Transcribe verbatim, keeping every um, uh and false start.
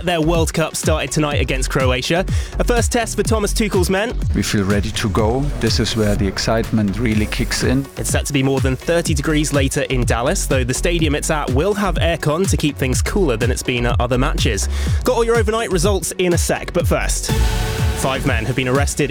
get their World Cup started tonight against Croatia. A first test for Thomas Tuchel's men. We feel ready to go. This is where the excitement really kicks in. It's set to be more than thirty degrees later in Dallas, though the stadium it's at will have aircon to keep things cooler than it's been at other matches. Got all your overnight results in a sec, but first, five men have been arrested